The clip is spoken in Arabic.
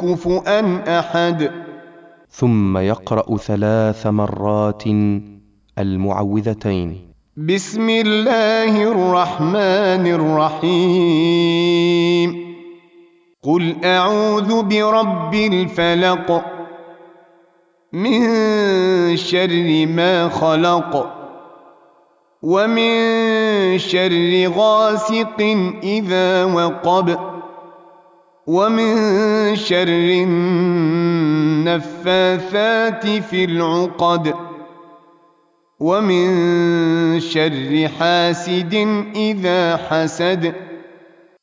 كفؤا أحد. ثم يقرأ 3 مرات المعوذتين. بسم الله الرحمن الرحيم. قل أعوذ برب الفلق من شر ما خلق ومن شر غاسق إذا وقب ومن شر النفاثات في العقد ومن شر حاسد إذا حسد.